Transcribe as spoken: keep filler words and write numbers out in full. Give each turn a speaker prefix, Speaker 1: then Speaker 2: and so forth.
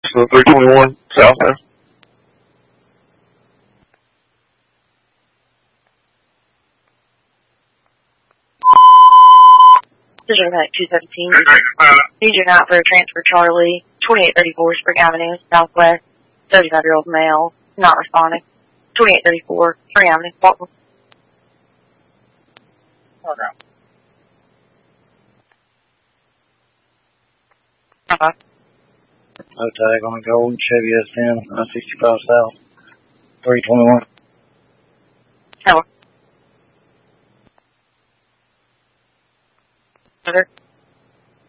Speaker 1: So three twenty-one southbound.
Speaker 2: Decision at two seventeen. Need your night for a transfer Charlie, twenty-eight thirty-four Spring Avenue, Southwest, thirty-five-year-old male, not responding. twenty-eight thirty-four Spring Avenue, Baltimore.
Speaker 3: Okay.
Speaker 2: Uh-huh.
Speaker 3: No tag on the gold, Chevy S ten, nine sixty-five South, three twenty-one.
Speaker 2: Hello. Okay.